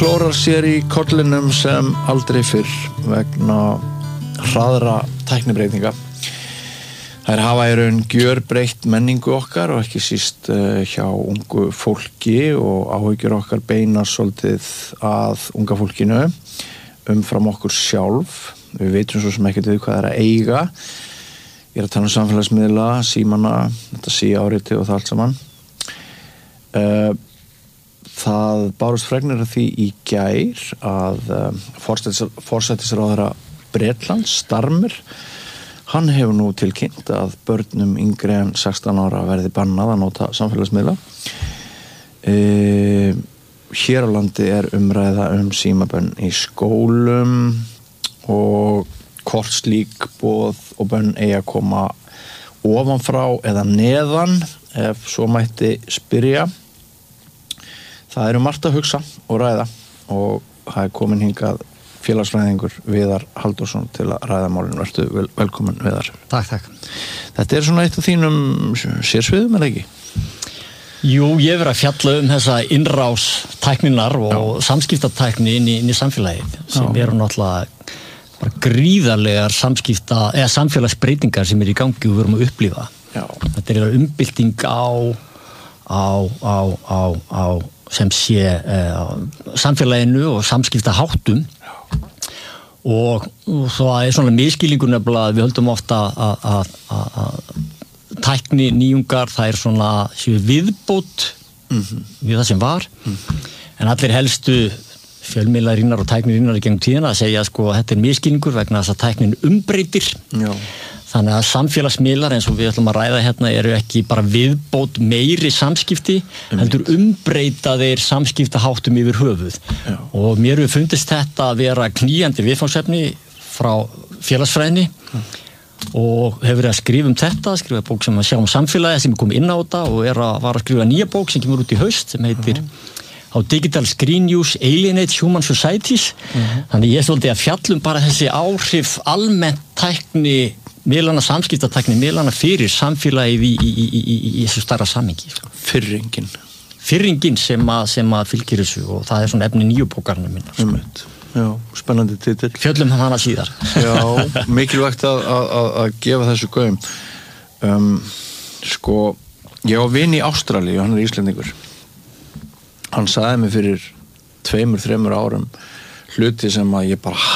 klórar sér í kollinum sem aldrei fyrr vegna hraðra tæknibreytinga. Þær hafa í raun gjörbreytt menningu okkar og ekki síst hjá ungu fólki og áhyggjur okkar beinast svolítið að unga fólkinu umfram okkur sjálf. Við veitum svo sem ekkert við hvað að eiga. Ég að tala samfélagsmiðla, símana, þetta síáriti og það allt saman. Það bárust fregnir af því í gær að forsætisráðherra Bretlands, Starmer, hann hefur nú tilkynnt að börnum yngri en 16 ára verði bannað að nota samfélagsmiðla. Hér á landi umræða símabönn í skólum og hvort slík boð og bönn eigi að koma ofanfrá eða neðan, ef svo mætti spyrja. Það margt að hugsa og ræða og það komin hingað félagsfræðingur Viðar Halldórsson til að ræða málinu. Vertu velkomin, Viðar. Takk. Þetta svona eitt af þínum sérsviðum, eða ekki? Jú, ég verið að fjalla þessa innrás tækninnar og samskiptatækni inn í samfélagið sem náttúrulega bara gríðarlegar samfélagsbreytingar sem í gangi og við erum að upplifa. Já. Þetta umbylting á sem sé samfélaginu og samskiptaháttum og það svona misskilningur nefnilega að við höldum ofta að tækni nýjungar það svona viðbót við það sem var en allir helstu fjölmiðlarinnar og tæknirinnar í gegnum tíðina að segja að þetta misskilningur vegna þess að tæknin umbreytir. Já. Þannig að samfélagsmiðlar eins og við ætlum að ræða hérna eru ekki bara viðbót meiri samskipti, heldur umbreyta þeir samskiptaháttum yfir höfuð. Já. Og mér hefur fundist þetta að vera knýjandi viðfangsefni frá félagsfræðinni og hefur verið að skrifa bók sem að sjá samfélagið sem komið inn á þetta og var að skrifa nýja bók sem kemur út í haust sem heitir How Digital Screen Use Alienates Human Societies. Þannig ég svolítið að fjallum bara þessi áhrif almennt tækni miðlana samskiptatækni miðlana fyrir samfélagið í þessu stærra samhengi. Fyrringin sem að fylgir þessu og það svona efni nýju bókarinnar minnar. Já, spennandi titill. Fjöllum hana síðar. Já, mikilvægt að gefa þessu gaum. Ég á vin í Ástralíu, hann Íslendingur. Hann sagði mig fyrir 2-3 árum hluti sem að ég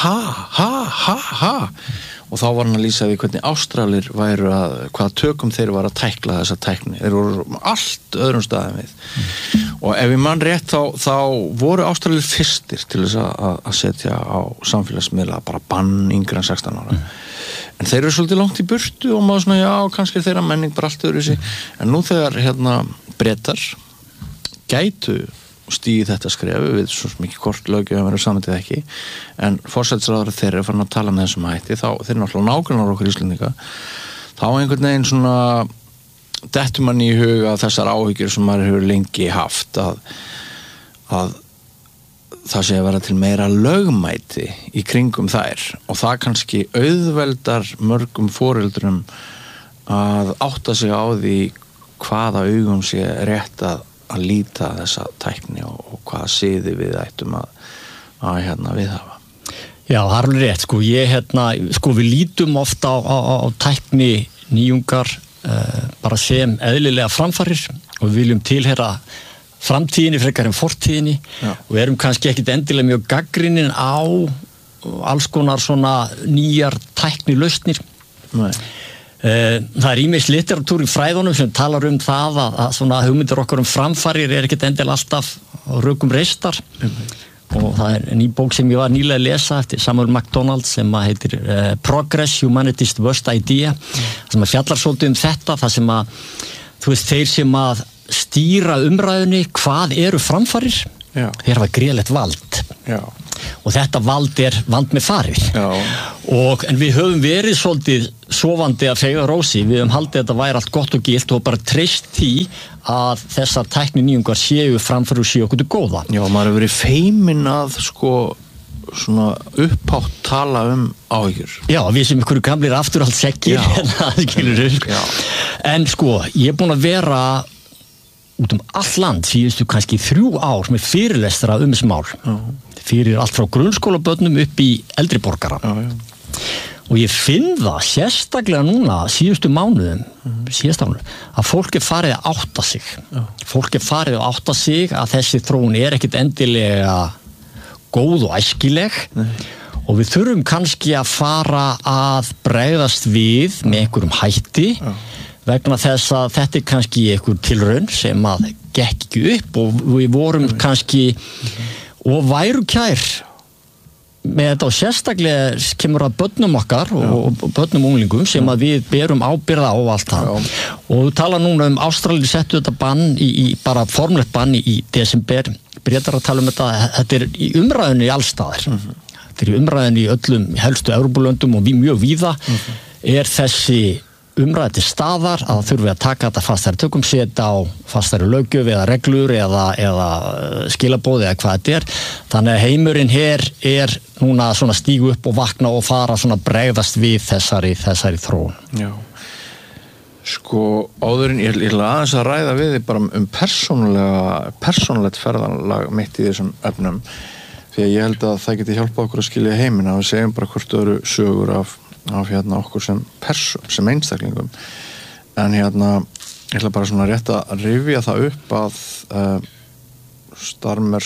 bara og þá var hann að lýsa við hvernig Ástralir væru hvaða tökum þeir var að tækla þessa tækni. Þeir voru allt öðrum staðum við. Og ef ég man rétt þá voru Ástralir fyrstir til þess að setja á samfélagsmiðla bara bann yngri en 16 ára. En þeir eru svolítið langt í burtu og maður svona, kannski þeirra menning bara allt öðru sig. En nú þegar Bretar gætu stíði þetta skrefi við svo mikið kort löggjöf að vera samtið ekki en forsætisráðherra þeirra farin að tala með þessum hætti þá þeir náttúrulega nágrannar okkur Íslendinga þá einhvern veginn svona dettur mann í huga þessar áhyggjur sem maður hefur lengi haft að það sé að vera til meira lögmæti í kringum þær og það kannski auðveldar mörgum foreldrum að átta sig á því hvaða augum sé rétt að líta þessa tækni og hvaða siði við ættum að viðhafa. Já, það alveg rétt, við lítum ofta á tækni nýjungar bara sem eðlilega framfarir og við viljum tilheyra framtíðinni frekar en fortíðinni og erum kannski ekkit endilega mjög gagnrýnin á alls konar svona nýjar tæknilausnir. Nei. Það ýmis litteratúr í fræðunum sem talar það að svona hugmyndir okkar framfarir ekkert endilega alltaf á rökum reistar og það ný bók sem ég var nýlega að lesa eftir Samuel MacDonald sem heitir Progress, Humanity's Worst Idea sem fjallar svolítið þetta það sem að þeir sem að stýra umræðunni hvað eru framfarir þeir hafa gríðarlegt vald og þetta vald vald með farið en við höfum verið svolítið sofandi að feiga rósi við höfum haldið að þetta væri allt gott og gilt og bara treyst því að þessar tækni nýjungar séu framfæri og séu okkur til góða. Já, maður hefur verið feiminn að svona upphátt tala áhyggjur. Já, við sem ykkur gamlir afturhald sekkir en ég er búin að vera út all land síðustu kannski 3 ár með fyrirlestra þessi mál fyrir allt frá grunnskólabörnum upp í eldri borgara og ég finn það sérstaklega núna síðustu mánuðum að fólk farið að átta sig fólk farið að átta sig að þessi þróun ekkit endilega góð og æskileg og við þurfum kannski að fara að bregðast við með einhverjum hætti vegna þess að þetta kannski einhver tilraun sem að gekk ekki upp og við vorum kannski og væru kær með þetta og sérstaklega kemur að börnum okkar og börnum unglingum sem að við berum ábyrgð á allt það og þú tala núna Ástralíu settu þetta bann í bara formlegt bann í desember Bretar að tala þetta í umræðunni allstaðar þetta í umræðunni í öllum helstu Evrópulöndum og mjög víða þessi umræði til staðar að þurfi að taka þetta fastari tökum setja á fastari löggjöf eða reglur eða skilaboð eða hvað þetta þannig að heimurinn núna svona stígu upp og vakna og fara svona bregðast við þessari þróun. Já. Sko áðurinn ég aðeins að ræða við þig bara persónulegt ferðalag mitt í þessum efnum því að ég held að það geti hjálpað okkur að skilja heiminn að við segjum bara hvort öðru sögur af okkur sem einstaklingum en ég ætla bara svona rétt að rifja það upp að Starmer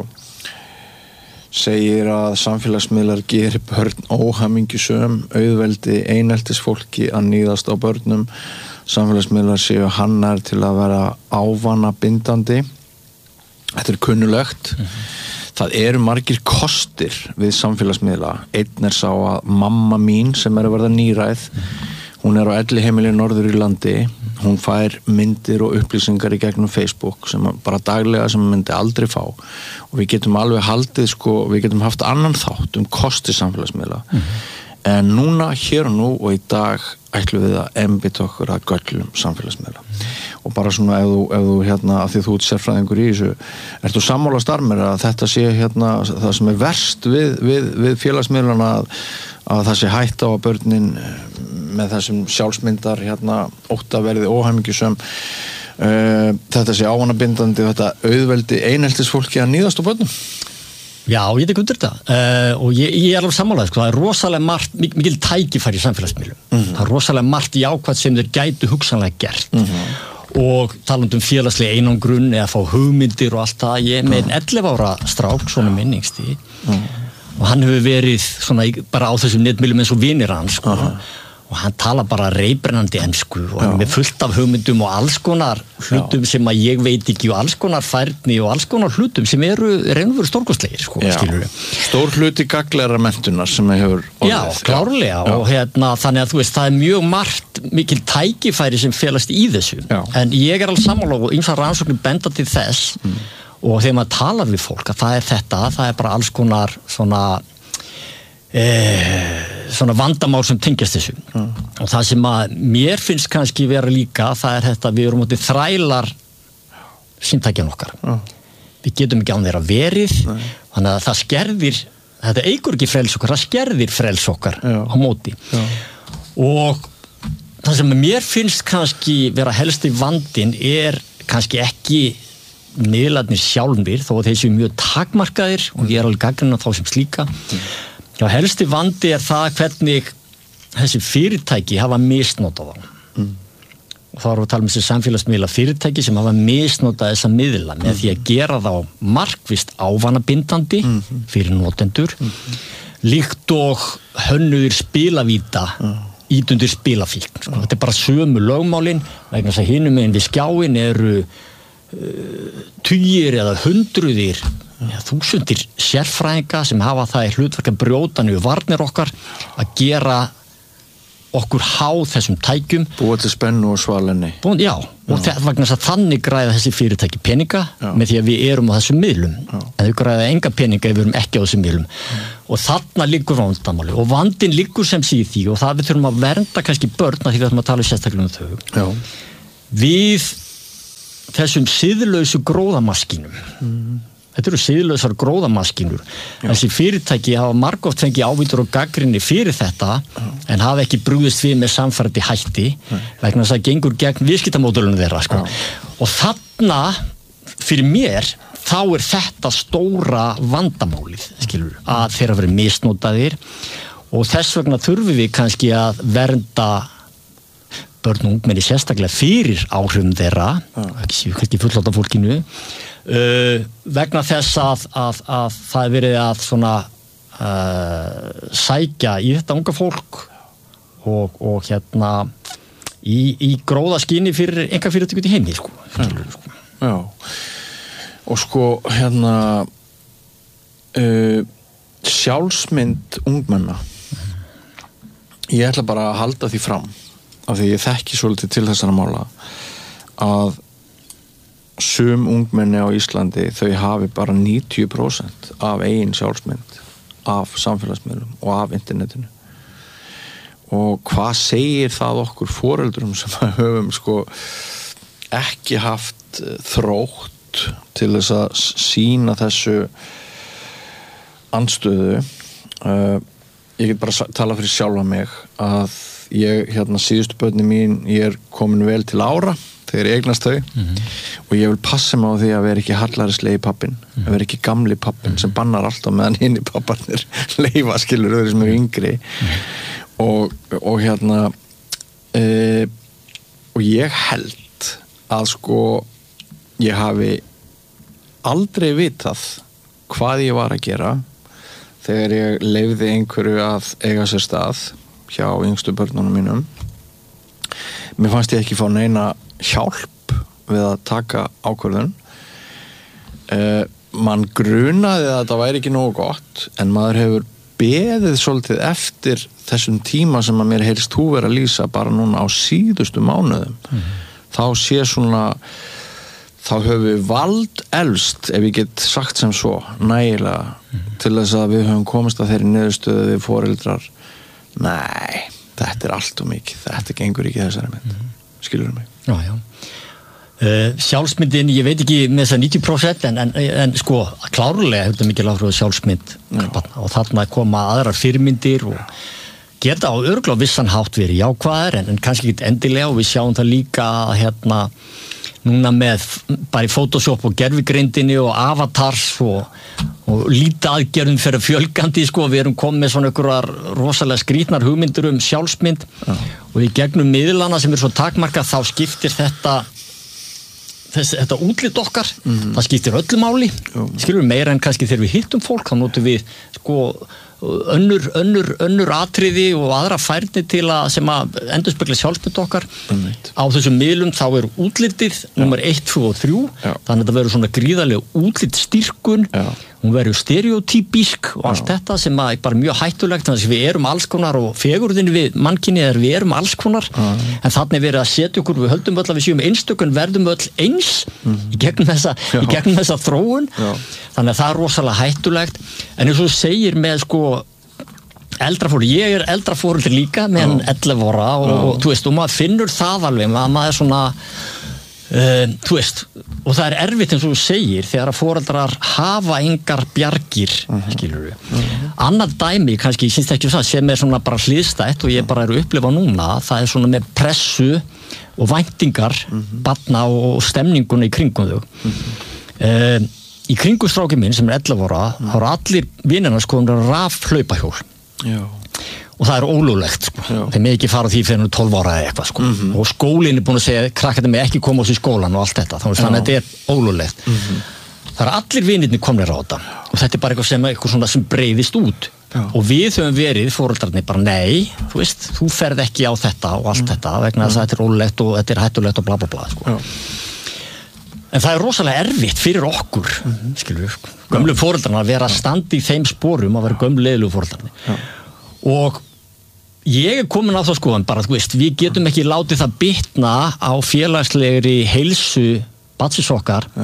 segir að samfélagsmiðlar gerir börn óhamingjusöm auðveldi eineltisfólki að níðast á börnum samfélagsmiðlar séu hannar til að vera ávana bindandi þetta kunnulegt Það eru margir kostir við samfélagsmiðla. Einn sá að mamma mín sem að verða níræð, hún á elliheimili norður í landi, hún fær myndir og upplýsingar í gegnum Facebook sem bara daglega sem myndi aldrei fá og við getum alveg haldið við getum haft annan þátt kosti samfélagsmiðla. En núna, hér og nú og í dag ætlum við að einbeita okkur að göllum samfélagsmiðla. Og bara svona ef þú af því þú ert sérfræðingur í þessu, ertu sammála Starmer að þetta sé það sem verst við félagsmiðlana að það sé hætta á að börnin með þessum sjálfsmyndar óttaverði óhamingjusöm þetta sé ávanabindandi þetta auðveldi eineltisfólki að níðast á börnum? Já, ég tek undir þetta og ég alveg sammálaður, það rosalega margt, mikil tækifæri í samfélagsmiðlum. Það rosalega margt jákvætt sem þeir gætu hugsanlega gert og talandi félagslega einangrun eða fá hugmyndir og allt það, ég með 11 ára strák, svona minningsti og hann hefur verið svona bara á þessum netmiðlum eins og vinir hans og hann tala bara reibrennandi ensku og hann er með fullt af hugmyndum og alls konar hlutum sem að ég veit ekki og alls konar færni og alls konar hlutum sem eru raunveru stórkostlegir skilur við. Stór hluti gagnlegra menntunar sem hefur orðið. Já, klárlega og þannig að þú veist, það er mjög margt mikil tækifæri sem felast í þessu en ég alveg sammála og ýmsar rannsóknir benda til þess og þegar maður talar við fólk að það er bara alls konar svona vandamál sem tengjast þessu og það sem að mér finnst kannski vera líka það er þetta við erum mótið þrælar símtækjan okkar við getum ekki án þeirra verið þannig að það skerðir þetta eigur ekki frels okkar, það skerðir frels okkar á móti og það sem mér finnst kannski vera helsti vandinn er kannski ekki miðlarnir sjálfir þó að þeir séu mjög takmarkaðir og ég alveg gagnrýna þá sem slíka Já, helsti vandi það hvernig þessi fyrirtæki hafa misnotað þá. Og þá erum við að tala þessi samfélagsmiðla fyrirtæki sem hafa misnotað þessa miðla með því að gera þá markvisst ávanabindandi fyrir notendur, líkt og hönnuðir spilavíta ítundir spilafíkn. Þetta bara sömu lögmálin, vegna þess að hinum megin við skjáin eru tugir eða hundruðir þúsundir sérfræðinga sem hafa það í hlutverk að brjóta niður varnir okkar að gera okkur háð þessum tækjum búa til spennu og svalenni og vegna þess að þannig græða þessi fyrirtæki peninga með því að við erum á þessum miðlum en þau græða enga peninga ef við erum ekki á þessum miðlum og þarna liggur vandamáli og vandinn liggur sem sé í því og það við þurfum að vernda kannski börn að því við ætlum að tala sérstaklega þau við þessum siðlausu gróðamaskinum Þetta eru siðlausar gróðamaskínur. Þessi fyrirtæki hafa margoft fengið ávítur og gagnrýni fyrir þetta en hafa ekki brugðist við með samfærandi hætti vegna þess að gengur gegn viðskiptamódelunum þeirra sko. Og þarna fyrir mér þá þetta stóra vandamálið skilur, að þeirra verið misnotaðir og þess vegna þurfum við kannski að vernda börn og ungmenni sérstaklega fyrir áhrifum þeirra ekki fullláta fólkinu vegna þess að það verið að svona sækja í þetta unga fólk og hérna í gróðaskyni fyrir enga fyrirtæki í heimi sko. Já og sko hérna sjálfsmynd ungmenna ég ætla bara að halda því fram af því ég þekki svolítið til þessara mála að sum ungmenni á Íslandi þau hafi bara 90% af eigin sjálfsmynd af samfélagsmiðlum og af internetinu og hvað segir það okkur foreldrum sem höfum sko ekki haft þrótt til þess að sýna þessu andstöðu ég get bara tala fyrir sjálfa mig að ég hérna síðustu börnin mín ég komin vel til ára þegar ég eignast þau og ég vil passa mig á því að vera ekki hallærislegi pappinn að vera ekki gamli pappinn sem bannar alltaf meðan hinni papparnir leifa skilur öðru sem eru yngri og hérna og ég held að sko ég hafi aldrei vitað hvað ég var að gera þegar ég leyfði einhverju að eiga sér stað hjá yngstu börnunum mínum mér fannst ég ekki fá neina hjálp við að taka ákvörðun mann grunaði að þetta væri ekki nógu gott en maður hefur beðið svolítið eftir þessum tíma sem að mér heyrist þú vera að lýsa bara núna á síðustu mánuðum þá sé svona þá höfum við vald elst ef ég get sagt sem svo nægilega til þess að við höfum komist að þeirri niðurstöðu við foreldrar nei, þetta allt og mikið þetta gengur ekki þessari mynd skilur mig já. Sjálfsmyndin, ég veit ekki með þess að 90% en sko klárlega hefur þetta mikið lágrúið sjálfsmynd og þarna koma aðrar fyrirmyndir og geta á örugglega á vissan hátt verið jákvæðar en kannski ekki endilega og við sjáum það líka hérna núna með bara í Photoshop og gervigreindinni og avatars og líta aðgerðum fyrir fjölgandi sko, við erum komið með svona einhverjar rosalega skrýtnar hugmyndir sjálfsmynd og í gegnum miðlana sem svo takmarkað þá skiptir þetta útlit okkar það skiptir öllu máli skilur við meira en kannski þegar við hittum fólk þá notum við sko önnur atriði og aðra færni til að sem að endurspegla sjálfsmynd okkar á þessum miðlum þá útlitið nummer 1, 2 og 3 þannig að þetta verður svona gríðarlega útlitsstyrkun hún verður stereotypísk og allt þetta sem að bara mjög hættulegt þannig að við erum alls konar og fegurðin við mannkynið við erum alls konar en þannig verið að setja okkur við höldum öll að við séum einstökun verðum öll eins í gegnum þessa þróun þannig að það er rosalega hættulegt en eins og þú segir með sko eldra fólk, ég eldra fólk líka með 11 ára og þú veist og maður finnur það alveg maður er svona þú veist og það er erfitt eins og þú segir þegar að foreldrar hafa engar bjargir skilur við annað dæmi kannski, ég syns ekki það sem svona bara hliðstætt og ég bara er að upplifa núna það er svona með pressu og væntingar barna og stemninguna í kringum þau í kringum strákinn minn sem er 11 ára þá eru allir vinirna sko rafhlaupahjól og það er ólöglegt sko. Þeir með ekki fara því fyrir 12 ára eða eitthvað sko. Og skólinn er búin að segja krakkarnir með ekki koma á sig skólan og allt þetta þannig að þetta er ólöglegt það eru allir vinirnir komnir á þetta og þetta er bara eitthvað sem breiðist út og við höfum verið foreldrarnir bara nei, þú veist, þú ferð ekki á þetta og allt þetta vegna þess að þetta er ólöglegt og þetta er hættulegt og bla bla bla sko. En það er rosalega erfitt fyrir okkur skilur við, gömlu foreldrarna að vera að standa í þeim sporum að vera gömlu leiðilegu foreldrarnir og ég er komin á það skoðan bara, þú veist, við getum ekki látið það bitna á félagslegri heilsu barnsins okkar að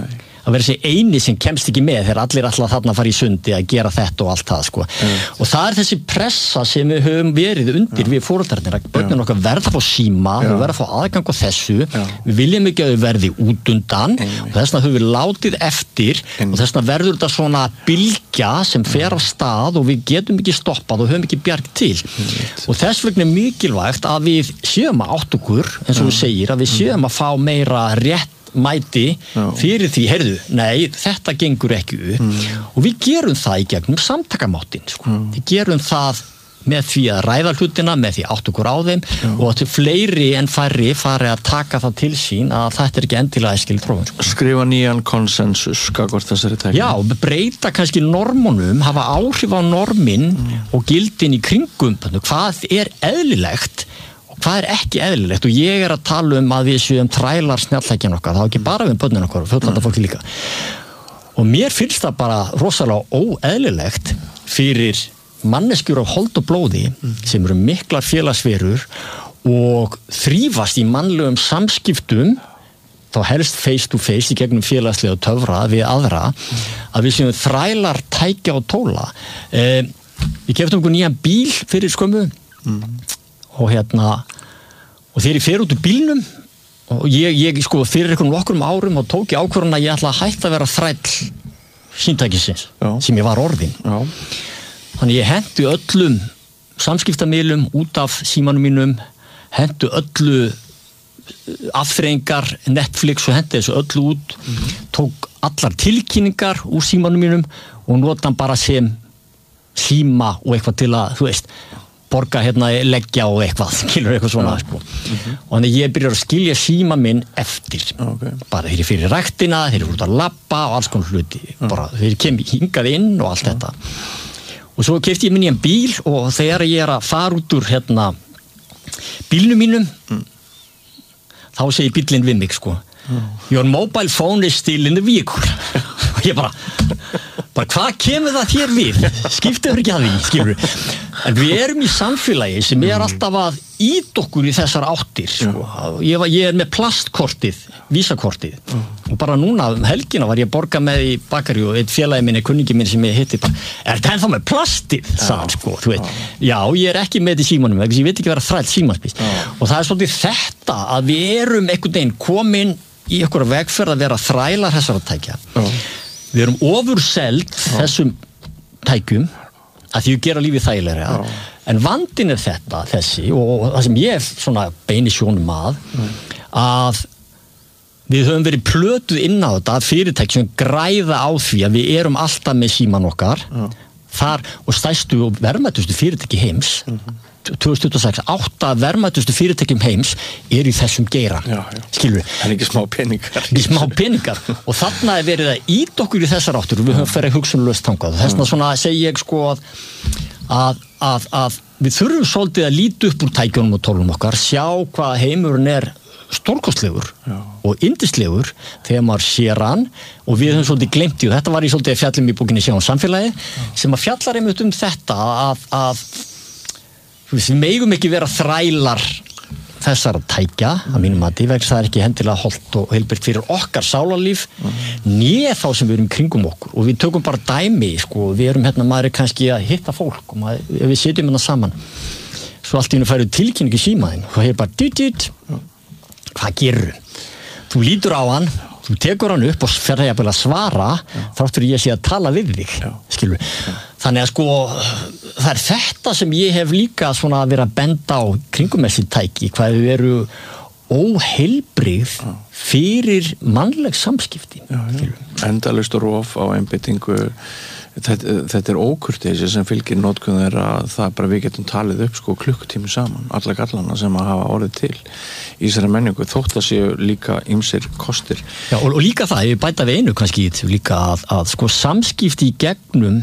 að vera þessi eini sem kemst ekki með þegar allir alltaf þarna fara í sundi að gera þetta og allt það sko. Og það þessi pressa sem við höfum verið undir við foreldrarnir að börnin okkar verða að fá síma, þau verða að fá aðgang á þessu, við viljum ekki að þau verði út undan og þess vegna höfum við látið eftir og þess vegna verður þetta svona bylgja sem fer af stað og við getum ekki stoppað og höfum ekki bjarg til og þess vegna mikilvægt að við séum að átt okkur, eins og þú segir, að við séum að fá meira rétt mæti fyrir því, heyrðu, nei, þetta gengur ekki upp og við gerum það í gegnum samtakamáttin, sko. Við gerum það með því að ræða hlutina, með því átt okkur á þeim og að fleiri en færri fari að taka það til sín að þetta ekki endilega æskileg þróun, sko. Skrifa nýjan konsensus gagnvart þessari tækni. Já, breyta kannski normunum, hafa áhrif á normin og gildin í kringum, hvað eðlilegt hvað ekki eðlilegt og ég að tala að við séum þrælar snjalltækjan okkar, það ekki bara við börnin okkar og fullanda fólki líka og mér finnst það bara rosalega óeðlilegt fyrir manneskjur af hold og blóði sem eru miklar félagsverur og þrífast í mannlegum samskiptum þá helst face to face í gegnum félagslega töfra við aðra að við séum þrælar tækja og tóla við keyptum okkur nýjan bíl fyrir skömmu og og þegar ég fer út úr bílnum og ég sko fyrir nokkrum árum og tók ég ákvörðun að ég ætla að hætta að vera þræll símtækisins sem ég var orðinn þannig ég henti öllum samskiptamiðlum út af símanum mínum hentu öllu afþreyingar Netflix og henti þessu öllu út tók allar tilkynningar úr símanum mínum og nota hann bara sem síma og eitthvað til að, þú veist borga leggja og eitthvað skilur eitthvað svona sko. Og þannig ég byrjar að skilja síma minn eftir bara þeir fyrir ræktina, þeir eru út að labba og alls konar hluti bara þeir kemur hingað inn og allt þetta og svo keypti ég minni en bíl og þegar ég að fara út úr bílnum mínum þá segir bíllinn við mig sko your mobile phone is still in the vehicle og ég bara hvað kemur það þér við? Skiptir ekki að því, skilur en við erum í samfélagi sem alltaf að ít okkur í þessar áttir sko. Ég með plastkortið vísakortið og bara núna helgina var ég að borga með í bakari og einn félagi minni, kunningi minn sem ég hitti bara, þetta ennþá með plastið? Sagði sko, þú veit, já, ég ekki með í símanum, ég veit ekki vera þræll símanspís og það svolítið þetta að við erum einhvern veginn komin í okkur vegferð að vera þrælar þessara tækja við erum ofurseld þessum tækjum að því við gera lífið þægilega en vandinn þessi og það sem ég svona beini sjónum að við höfum verið plötuð inn á þetta fyrirtæki sem græða á því að við erum alltaf með síman okkar þar og stærstu og verðmætustu fyrirtæki heims 2026, 8 verðmætustu fyrirtækjum heims í þessum geira skilur við. En ekki smá peningar og þarna verið að ít okkur í þessar áttur og við höfum ferið hugsunlaust þangað og þessna svona segi ég sko að við þurfum svolítið að líta upp úr tækjunum og tólum okkar sjá hvað heimurinn stórkostlegur og yndislegur þegar maður sér hann og við höfum svolítið gleymt í og þetta var í svolítið fjallum í bókinni Sjá samfélagi sem að fjallar einmitt þetta að við megum ekki vera þrælar þessara tækja að mínum mati vegna það ekki hendilega holdt og heilbært fyrir okkar sálarlíf né þá sem við erum kringum okkur og við tökum bara dæmi sko, við erum maður kannski að hitta fólk og við sitjum saman svo allt í einu færðu tilkynningu símaðinn og það bara dýt hvað gerur þú lítur á hann þú tekur hann upp og fer að svara þáttur ég sé að tala við þig skilur þannig að sko það þetta sem ég hef líka svona að vera að benda á kringum þessi tæki hvað þau eru óheilbrigð fyrir mannleg samskipti endalaust rof á einbeitingu þetta ókurteisi sem fylgir notkun þeirra það bara við getum talið upp sko klukkutími saman alla gallana sem að hafa orðið til í þessari menningu þótt að séu líka ýmsir kostir og líka það, ég bæta við einu kannski líka að sko samskipti í gegnum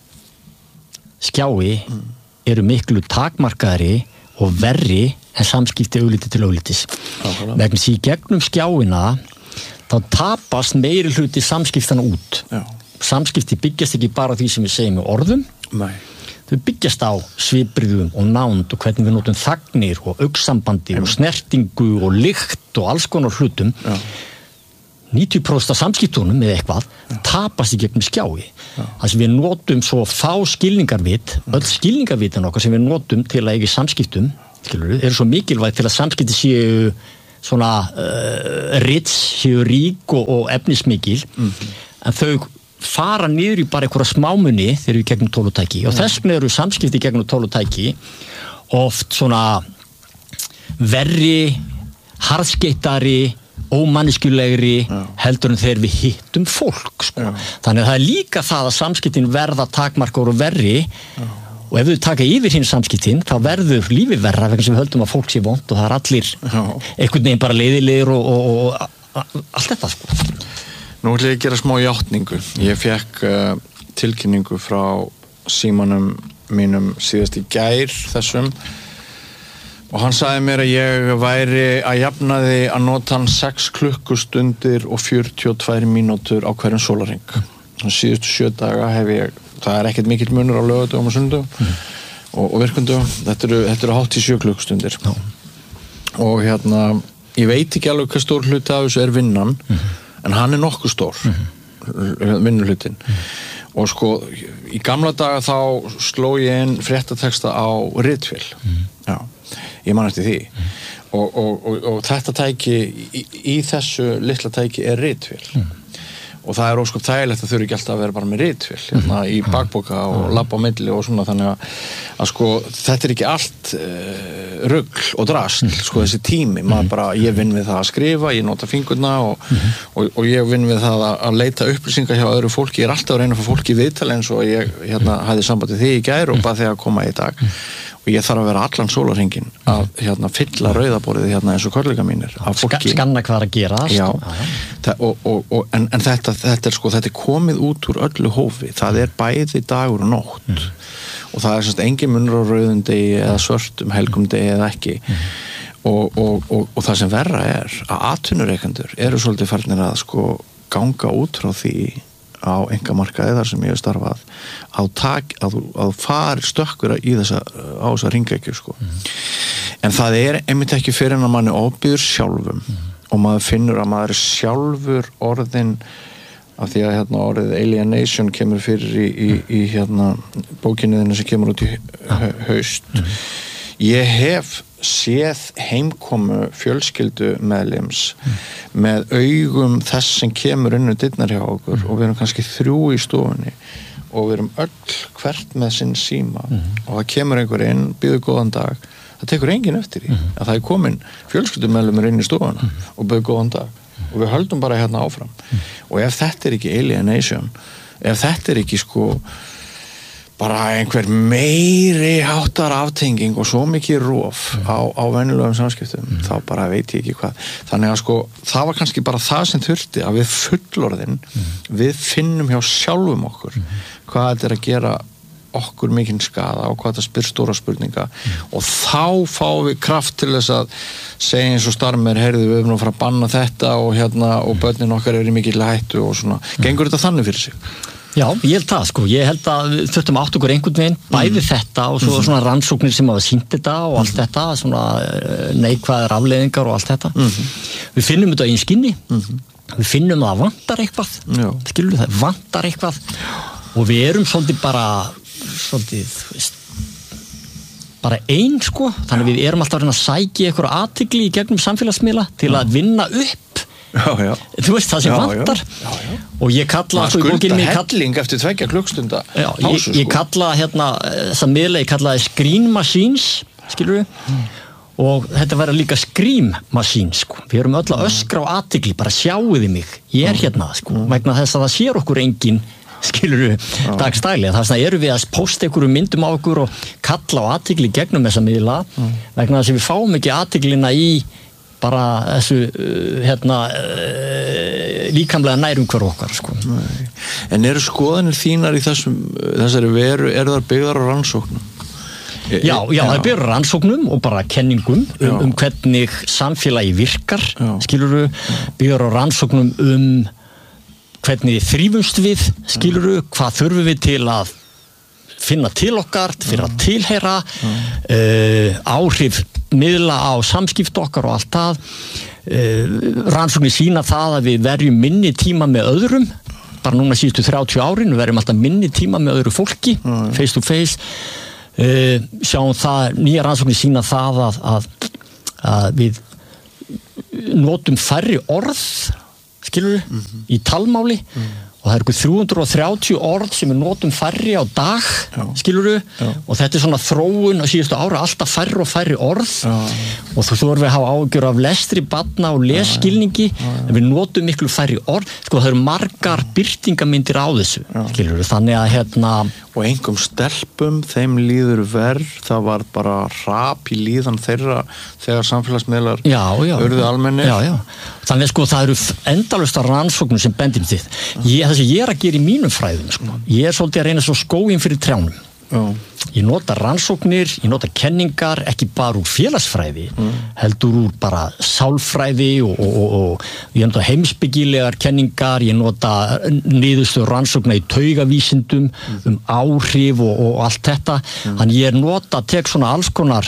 skjái eru miklu takmarkaðri og verri en samskipti augliti til auglitis vegna því í gegnum skjáina þá tapast meiri hluti samskiptana út samskipti byggjast ekki bara því sem við segjum með orðum þau byggjast á svipbrigðum og nánd og hvernig við notum þagnir og augnsambandi og snertingu og lykt og alls konar hlutum 90% af samskiptunum með eitthvað tapast í gegnum skjái. Það sem við notum svo fá skilningarvit, öll skilningarvitin okkar sem við notum til að eiga í samskiptum, eru svo mikilvægt til að samskipti séu svona rits, séu rík og efnismikil, en þau fara niður í bara einhverja smámuni þegar við gegnum tólutæki og þess vegna eru samskipti gegnum tólutæki oft svona verri, harðskeyttari, ómanneskjulegri heldur en þegar við hittum fólk sko. Þannig að það líka það að samskiptin verða takmarkar og verri og ef við taka yfir hinn samskiptin þá verður lífi verra vegna sem við höldum að fólk sé vont og það allir einhvern veginn bara leiðilegir og allt þetta sko. Nú ætla ég að gera smá játningu. Ég fekk tilkynningu frá símanum mínum síðast í gær þessum og hann sagði mér að ég væri að jafnaði að nota hann 6 klukkustundir og 42 mínútur á hverjum sólarhring. Síðustu 7 daga hef ég, það ekkert mikill munur á laugardögum og sunnudögum og virkundögum. Þetta eru hátt í 7 klukkustundir. Og ég veit ekki alveg hvað stór hluti af þessu vinnan, en hann nokkuð stór, vinnuhlutin. Og sko, í gamla daga þá sló ég inn fréttateksta á ritvél. Já. Ég man eftir því og þetta tæki í þessu litla tæki ritvél og það ósköp þægilegt að þurfi ekki alltaf að vera bara með ritvél í bakboka og labba á milli og svona þannig að sko þetta ekki allt rugl og drasl sko þessi tími, maður bara, ég vinn við það að skrifa, ég nota fingurna og ég vinn við það að leita upplýsingar hjá öðru fólki, ég alltaf að reyna að fá fólki í viðtali eins og ég hafði sambandið því í gær og bara þegar að koma í dag og ég þarf að vera allan sólarhringinn að fylla rauðaborðið eins og kollega mínir af fólki. Skanna hvað að gera. Já, en þetta sko, þetta komið út úr öllu hófi, það bæði dagur og nótt og það semst engin munur á rauðum degi eða svörtum helgum degi eða ekki og það sem verra að atvinnureikendur eru svolítið farnir að sko ganga út frá því á einkamarkaði þar sem ég hef starfað að fara stökkur á þessa hringekju sko. En það einmitt ekki fyrir en að manni ofbýður sjálfum og maður finnur að maður sjálfur orðin af því að orðið alienation kemur fyrir í bókinni þinni sem kemur út í haust. Ég hef séð heimkomu fjölskyldu meðlims með augum þess sem kemur inn dyrnar hjá okkur og við erum kannski 3 í stofunni og við erum öll hvert með sinn síma og það kemur einhver inn, býður góðan dag, það tekur enginn eftir því að það komin fjölskyldu meðlimur inn í stofuna og býður góðan dag og við höldum bara áfram og ef þetta ekki alienation, ef þetta ekki sko bara einhver meiri háttar aftenging og svo mikið rof á venjulegum samskiptum, þá bara veit ég ekki hvað. Þannig að sko, það var kannski bara það sem þurfti að við fullorðin, við finnum hjá sjálfum okkur hvað þetta að gera okkur mikinn skaða og hvað þetta spyr stóra spurninga og þá fáum við kraft til þess að segja eins og Starmer, heyrðu við erum að fara að banna þetta og börnin okkar eru í mikill hættu og svona. Gengur þetta þannig fyrir sig? Já, ég held það sko, ég held að við þurftum átt okkur einhvern veginn, bæði þetta og svo svona rannsóknir sem hafa sýnt þetta og allt þetta, svona neikvæðar afleiðingar og allt þetta. Við finnum þetta í skinni, við finnum að vantar eitthvað, skilur það, vantar eitthvað og við erum svolítið bara, bara einn sko, þannig við erum alltaf að reyna að sækja einhverja athygli í gegnum samfélagsmiðla til að vinna upp. Já. Þú veist það sem vantar og ég kalla sko, skulda helling eftir 2 klukkstunda pásu ég kalla þessa miðla, ég kalla það screen machines skilur við og þetta verður líka scream machines sko. Við erum öll að öskra á athygli bara sjáuði mig, ég sko vegna þess að það sér okkur enginn skilur við dagstæli þess að erum við að posta einhverju myndum á okkur og kalla á athygli gegnum þessa miðla vegna þess að við fáum ekki athyglina í bara þessu líkamlega nærum hver okkar sko. En eru skoðanir þínar í þessari veru, eru þar byggðar á rannsóknum? Já, það er byggðar á rannsóknum og bara kenningum hvernig samfélagi virkar skilurðu, byggðar á rannsóknum hvernig þrífumst við skilurðu, hvað þurfum við til að finna til okkar, fyrir að tilheyra áhrif miðla á samskipt okkar og allt það rannsóknir sýna það að við verjum minni tíma með öðrum bara núna síðustu 30 árin við verjum alltaf minni tíma með öðru fólki face to face sjáum það, nýja rannsóknir sýna það að við notum færri orð skilurðu, í talmáli og það eru 330 orð sem við notum færri á dag skilurðu, og þetta svona þróun á síðustu ára, alltaf færri og færri orð og þú þurfum við að hafa áhyggjur af lestri barna og lesskilningi en við notum miklu færri orð sko það eru margar birtingamyndir á þessu skilurðu, þannig að og einhverjum stelpum, þeim líður verð, það var bara rap í líðan þeirra þegar samfélagsmiðlar urðu almennir. Já. Þannig sko það eru endalausar rannsóknir sem bendir þitt. Það sem ég að gera í mínum fræðum, sko. Ég svolítið að reyna svo skóginn fyrir trjánum. Ég nota rannsóknir, ég nota kenningar, ekki bara úr félagsfræði, heldur úr bara sálfræði og ég nota heimspekilegar kenningar, ég nota niðurstöður rannsókna í taugavísindum áhrif og allt þetta. Þannig ég tek svona alls konar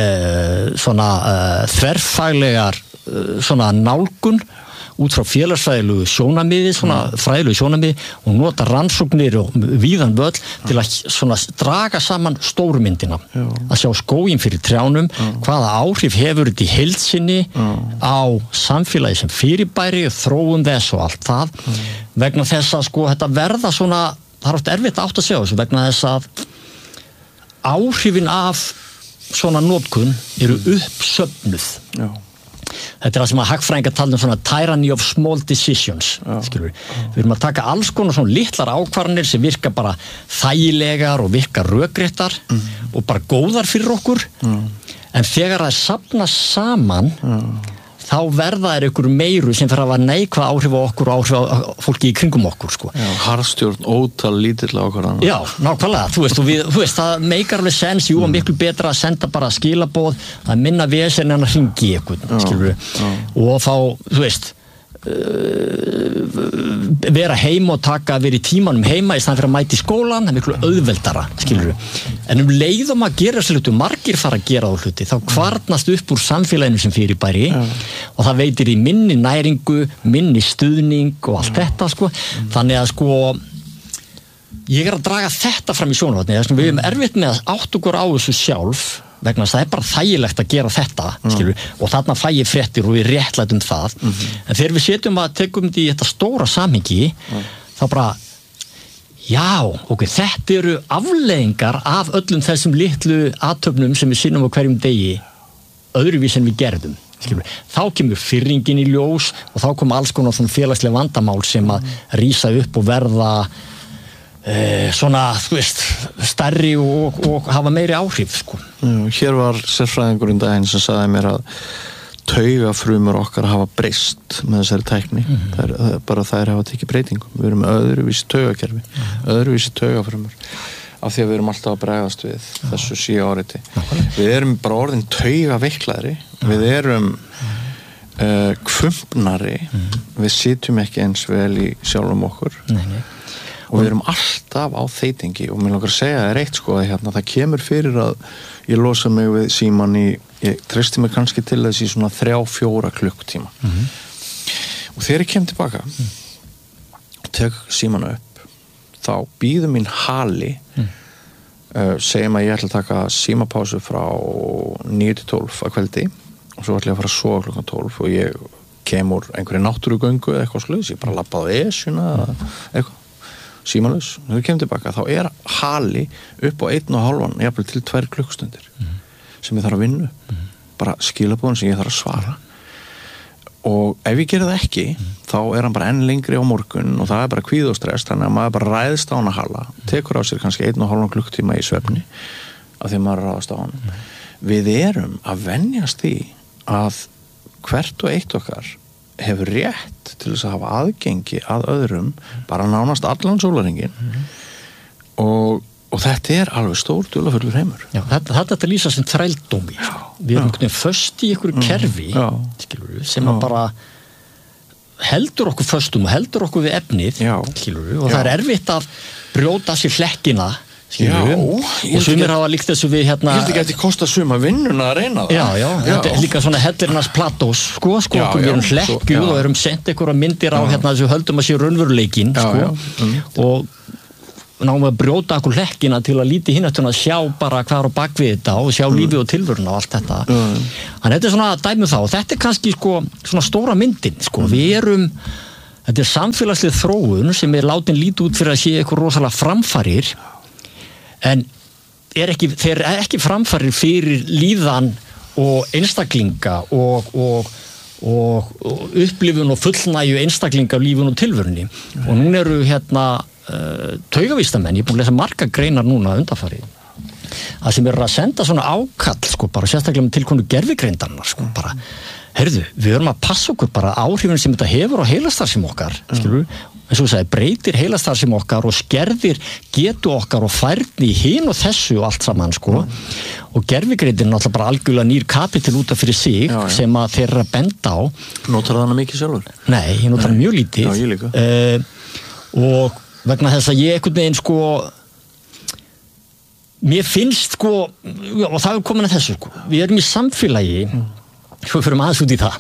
þverfaglegar svona nálgun út frá félagsfræðilegu sjónarmiði, svona fræðilegu sjónarmiði og nota rannsóknir og víðan völl til að svona draga saman stóru myndina. Að sjá skóginn fyrir trjánum, hvaða áhrif hefur þetta í heild sinni á samfélagi sem fyrirbæri og þróun þess og allt það. Vegna þess að sko þetta verða svona, það er oft erfitt átt að sjá þessu, vegna þess að áhrifin af svona notkun eru uppsöfnuð. Þetta er það sem að hagfræðingar tala svona tyranny of small decisions skilur við. Við erum að taka alls konar svona litlar ákvarðanir sem virka bara þægilegar og virka rökréttar og bara góðar fyrir okkur en þegar það safnast saman þá verða ykkur meiru sem fyrir að hafa neikvæð áhrif á okkur og áhrif á fólki í kringum okkur sko. Harðstjórn, ótal lítill ákvarðana. Já, nákvæmlega, þú veist, það meikar alveg sens, jú, miklu betra að senda bara skilaboð, að minna vesen en að hringi ykkur, skilur við. Og þá, þú veist, vera heima og vera í tímanum heima í staðinn fyrir að mæta í skólan, það er miklu auðveldara, skilur við. En leiðum að gera þessu hluti, margir fara að gera á hluti, þá kvarnast upp úr samfélaginu sem fyrirbæri og það veitir í minni næringu, minni stuðning og allt þetta, sko. Þannig að, sko, ég að draga þetta fram í sjónarhorni, við erum erfitt með að átta okkur á þessu sjálf, vegna þess að það er bara þægilegt að gera þetta skilur, og þarna fæ ég fréttir og við réttlætum það en þegar við setjum að tekum þetta í þetta stóra samhengi þá bara þetta eru afleiðingar af öllum þessum litlu athöfnum sem við sinnum á hverjum degi öðruvís en við gerðum skilur. Þá kemur firringin í ljós og þá kom alls konar svona félagslega vandamál sem að rísa upp og verða svona, þú veist, stærri og hafa meiri áhrif, sko. Hér var sérfræðingurinn daginn sem sagði mér að taugafrumur okkar hafa breyst með þessari tækni. Þær hafa tekið breytingum. Við erum með öðruvísi taugakerfi, öðruvísi taugafrumur. Af því að við erum alltaf að bregðast við þessu síðáriti. Við erum bara orðin taugaveiklaðri, við erum kvumpnari, við sitjum ekki eins vel í sjálfum okkur. Og við erum alltaf á þeytingi og mér langar að segja það eitt sko að það kemur fyrir að ég losa mig við síman ég treysti mig kannski til þess í svona 3-4 klukkutíma og þegar ég kem tilbaka og tek síman upp þá býður mín hali segjum að ég ætla að taka símapásu frá 9-12 að kveldi og svo ætla ég að fara að sofa klukkan 12 og ég kem úr einhverju náttúrugöngu eða eitthvað sluðis, ég bara labbaði esjuna eitthvað símalaus, þegar ég kem tilbaka þá er hali upp á 1,5 jafnvel til 2 klukkustundir sem ég þarf að vinna bara skilabóðin sem ég þarf að svara og ef ég gera það ekki þá er hann bara enn lengri á morgun og það er bara kvíði og stress þannig að maður bara ræðst á hann að hala tekur á sér kannski 1,5 klukkutíma í svefni af því maður ráðast á hann við erum að venjast því að hvert og eitt okkar hefur rétt til þess að hafa aðgengi að öðrum bara nánast allan sólarhringinn og þetta er alveg stór dularfullur heimur. Já, þetta lýsa sem þrældómi. Við erum einhvern veginn föst í einhverju kerfi skilur við, sem að bara heldur okkur föstum og heldur okkur við efnið skilur við, og það er erfitt að brjóta sér hlekkina og sumir hafa líkt þessu við Ég held ekki að þetta kosta suma vinnuna að reyna það þetta er líka svona hellirnas platós við erum hlekkjuð og erum sendt einhverja myndir á þessu höldum að sé raunveruleikin og náum að brjóta okkur hlekkina til að líti hinn eftir að sjá bara hvað á bakvið þetta og sjá lífið og tilveruna og allt þetta en þetta er svona dæmið þá og þetta er kannski svona stóra myndin við erum þetta er samfélagsleg þróun sem er látin lítið út fyrir að sé eitthvað rosalega framfarir en þeir eru ekki framfarir fyrir líðan og einstaklinga og upplifun og fullnægju einstaklinga á lífun og tilverunni og núna eru taugavísindamenn, ég er búin að lesa margar greinar núna undanfarið það sem eru að senda svona ákall bara sérstaklega með tilkonu gervigreindarinnar bara, heyrðu, við erum að passa okkur bara áhrifin sem þetta hefur á heilastarfsemi okkar skilur, eins og þú sagði, breytir heilastarfsemi okkar og skerðir getu okkar og færni hinn og þessu og allt saman og gervigreindin er náttúrulega bara algjörlega nýr kapitel út af fyrir sig sem að þeir eru að benda á Notar það hana mikið sjálfur? Nei, ég notar hana mjög lítið ég líka og vegna þess að ég einhvern veginn mér finnst og það er komin að þessu við erum í samfélagi svo fyrir maður út í það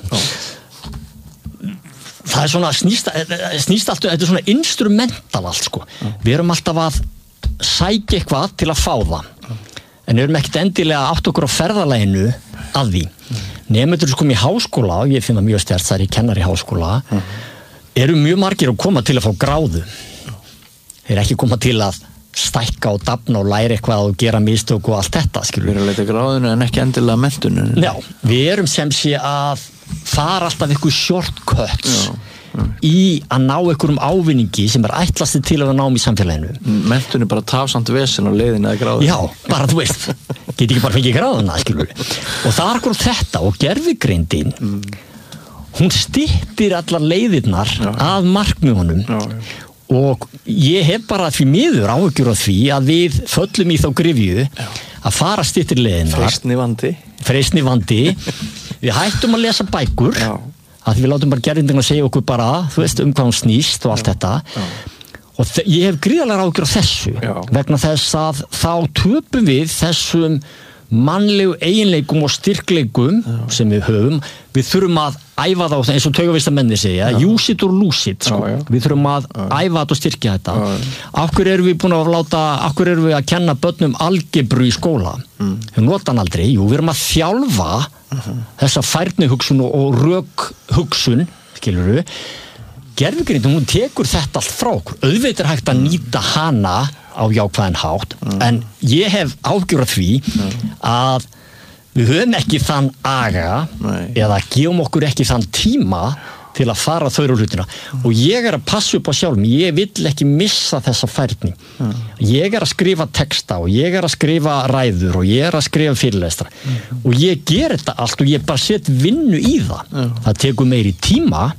það er svona snýst alltaf, þetta er svona instrumental allt við erum alltaf að sækja eitthvað til að fá það en við erum ekkert endilega átt okkur á ferðalaginu að því nemendur í háskóla og ég finn það mjög sterkt það er ég kennar í háskóla eru mjög margir að koma til að fá gráðu þeir ekki koma til að stækka og dafna og læra eitthvað og gera mistök og allt þetta Við erum að leita gráðinu en ekki endilega mentuninu Já, við erum sem sé að fara alltaf ykkur shortcuts í að ná einhverjum ávinningi sem er ætlasti til að ná í samfélaginu Mentun er bara tafsamt vesen á leiðinu að gráðinu Já, bara þú veist, get ekki bara fengið gráðuna og það er akkur þetta og gervigreindin hún styttir allar leiðirnar að markmiðunum og ég hef bara því miður áhyggjur af því að við föllum í þá gryfju að fara styttir leiðirnar freistni vandi við hættum að lesa bækur að við látum bara gervindina að segja okkur bara þú veist hvað hún snýst og allt þetta og ég hef gríðarlega áhyggjur af þessu vegna þess að þá töpum við þessum mannlegu eiginleikum og styrkleikum sem við höfum við þurfum að æfa þá eins og taugavísindamenn segja use it or lose it við þurfum að æfa þetta og styrkja þetta af hverju erum við búin að að kenna börnum algebru í skóla við notum hann aldrei, við erum að þjálfa þessa færnihugsun og rökhugsun skilurðu gervigreindin, hún tekur þetta allt frá okkur auðvitað er hægt að nýta hana á jákvæðan hátt en ég hef ágjur af því að við höfum ekki þann aga eða gefum okkur ekki þann tíma til að fara þau hlutina og ég er að passa upp á sjálfum ég vill ekki missa þessa færni ég er að skrifa texta og ég er að skrifa ræður og ég er að skrifa fyrirlestra og ég ger þetta allt og ég bara set vinnu í það tekur meiri tíma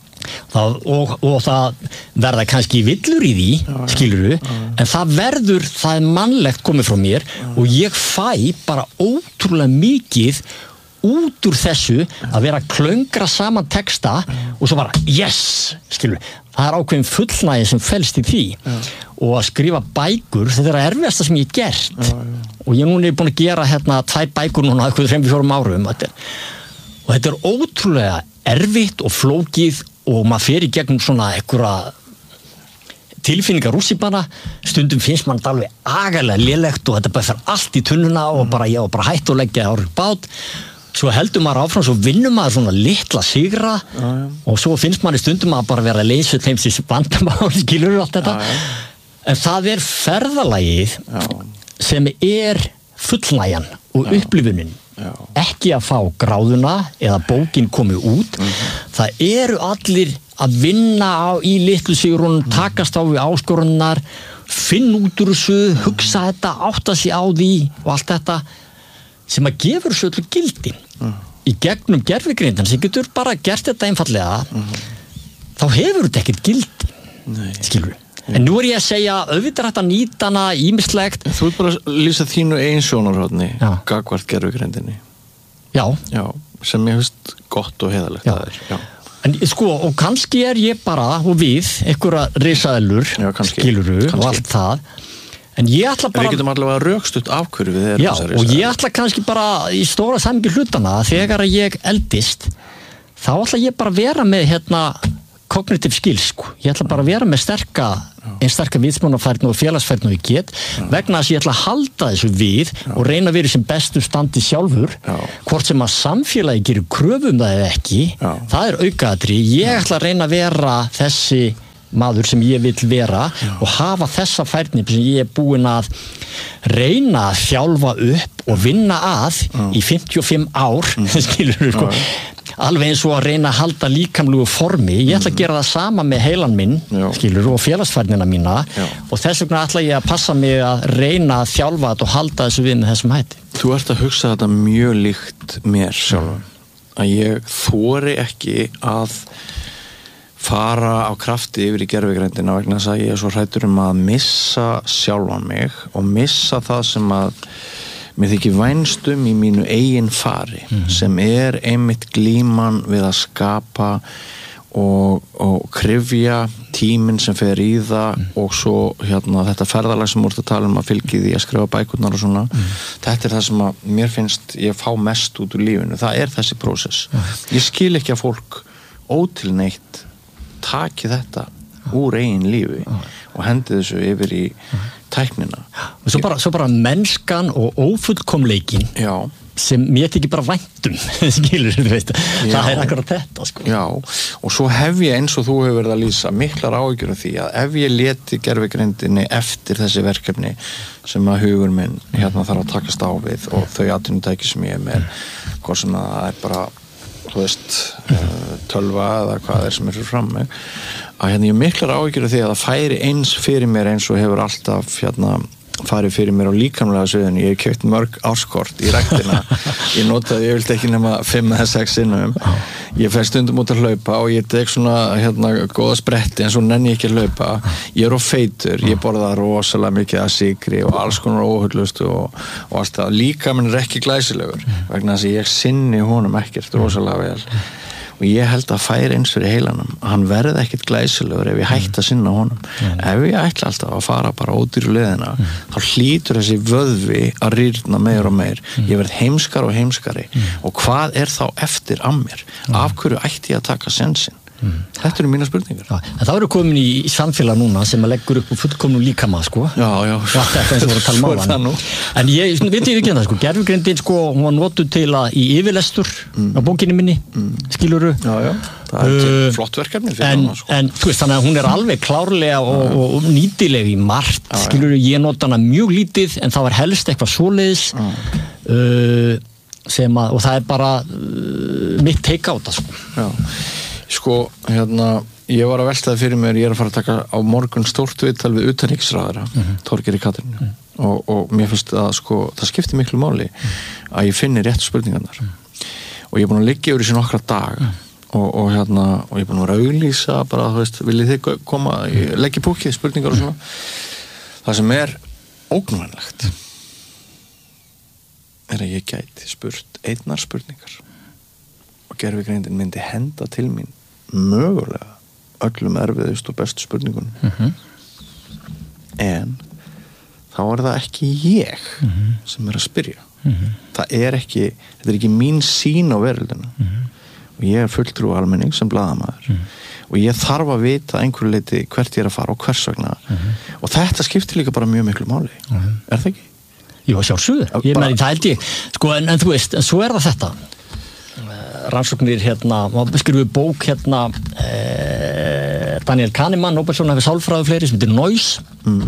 og það verða kannski villur í því skilurðu, en það er mannlegt komið frá mér og ég fæ bara ótrúlega mikið út úr þessu að vera að klöngra saman texta og svo bara yes, skilurðu, það er ákveðin fullnægi sem felst í því og að skrifa bækur, þetta er að erfiðasta sem ég gert og ég núna er búin að gera 2 bækur núna 3-4 árum og þetta er ótrúlega erfitt og flókið og maður fer í gegnum svona einhverja tilfinningar rússíbana, stundum finnst mann þetta alveg agalega lélegt og þetta bara fer allt í tunnuna og ég var bara hætt að leggja ára bát, svo heldur maður áfram svo vinnur maður svona litla sigra og svo finnst mann í stundum að bara vera leysa þeimsins vandamál skilur allt þetta en það er ferðalagið sem er fullnægjan og upplifunin ekki að fá gráðuna eða bókin komið út það eru allir að vinna í litlu sigrunum, takast á við áskorunar, finna út úr þessu, hugsa þetta, átta sig á því og allt þetta sem að gefur þessu öllu gildi í gegnum gervigreindin sem getur bara gert þetta einfallega þá hefur þetta ekkert gildi skilur við. En nú er ég að segja auðvitað hægt að nýta hana ýmislegt. Þú ert bara að lýsa þínu eigin sjónarhorni gagnvart gervigreindinni. Já, sem ég finnst gott og heiðalegt að þér. En og kannski er ég bara og við einhverja risaðlur skiluru og allt það En ég ætla bara... En við getum allavega rökstutt af hverju við Já, og ég ætla kannski bara í stóra samhengi hlutana þegar ég eldist, þá ætla ég bara að vera með cognitive skills, sko. Ég ætla bara að vera með sterka viðsmánafærni og félagsfærni og ég get, vegna þess að ég ætla að halda þessu við og reyna að vera í sem bestu standi sjálfur, hvort sem að samfélagi gerir kröfu það eða ekki, það aukaatriði. Ég ætla að reyna að vera þessi maður sem ég vil vera og hafa þessa færni sem ég búinn að reyna að þjálfa upp og vinna að í 55 ár, skilurðu, sko. Alveg eins og að reyna að halda líkamlegu formi. Ég ætla að gera það sama með heilan minn, skilurðu, og félagsfærnina mína og þess vegna ætla ég að passa mig að reyna að þjálfa þetta og halda þessu við með þessum hætti. Þú ert að hugsa þetta mjög líkt mér sjálfum, að ég þori ekki að fara á krafti yfir í gervigrændina vegna þess að ég svo hræddur að missa sjálfan mig og missa það sem að mér þykir vænst í mínu eigin fari sem einmitt glíman við að skapa og kryfja tíminn sem fer í það og svo þetta ferðalag sem úr að tala að fylgi því að skrifa bækurnar og svona þetta það sem að mér finnst ég fá mest út úr lífinu, það þessi prósess. Ég skil ekki að fólk ótilneitt taki þetta úr eigin lífi og hendi þessu yfir í tæknina. Svo bara mennskan og ófullkomleikin sem mér þykir bara væntum, skilur þú veist. Það akkurat þetta, sko. Já, og svo hef ég eins og þú hefur verið að lýsa miklar áhyggjur af því að ef ég leti gervigreindinni eftir þessi verkefni sem að hugur minn þarf að takast á við og þau atvinnutæki sem ég með, hvort sem það bara þú veist, tölva eða hvað sem fyrir fram mig, að ég miklar áhyggjur af því að það færi eins fyrir mér eins og hefur alltaf farið fyrir mér á líkamlega sviðinu. Ég hef keypt mörg árskort í ræktina. Ég vildi ekki nema 5 eða 6 sinnum. Ég fer stundum út að hlaupa og ég tek svona góða spretti en svo nenni ég ekki að hlaupa. Ég of feitur, ég borða rosalega mikið af sykri og alls konar óhullustu og allt það. Líkaminn ekki glæsilegur vegna þess að ég sinni honum ekkert rosalega vel. Og ég held að færi eins fyrir heilanum að hann verði ekkert glæsilegur ef ég hætti að sinna honum. Ef ég ætla alltaf að fara bara út í leiðina þá hlýtur þessi vöðvi að rýrna meir og meir. Ég verð heimskar og heimskari og hvað þá eftir af mér? Af hverju ætti ég að taka sensinn? Þetta eru mínar spurningar. En það eru komin í samfélag núna sem að leggur upp fullkomnum líkama, sko. Já. Þetta eins og voru að tala áðan. En ég veit ekki það, sko. Gervigreindin, sko, hún var notuð til að í yfirlestur á bókinni minni, skilurðu. Já. Það flott verkefni fyrir hana, sko. En þú veist, þannig að hún alveg klárlega og nýtileg í margt, skilurðu. Ég nota hana mjög lítið, en það var helst eitthvað svoleiðis og það bara mitt take á það, sko. Já. Sko, ég var að velta það fyrir mér, ég að fara að taka á morgun stórt viðtal við utanríkisráðherra, Þorgeiri Katrínu og mér finnst að, sko, það skiptir miklu máli að ég finni réttu spurningarnar og ég er búin að liggja yfir í nokkra daga og ég er búin að vera að auglýsa bara, þú veist, viljið þið koma leggja bókið, spurningar og svona það sem ógnvænlegt að ég gæti spurt einnar spurningar og gervigreindin myndi henda til mín mögulega öllum erfiðust og bestu spurningunum en þá það ekki ég sem að spyrja það ekki, þetta ekki mín sýn á veröldina og ég fulltrú almenning sem blaðamaður og ég þarf að vita einhverju leyti hvert ég að fara og hvers vegna og þetta skiptir líka bara mjög miklu máli það ekki? Jú, sjálfsögðu, ég meðan það held ég sko, en þú veist, en svo það þetta rannsóknir maður skrifur bók Daniel Kahneman Nobelsson hefur sálfræði fleiri sem heitir Noise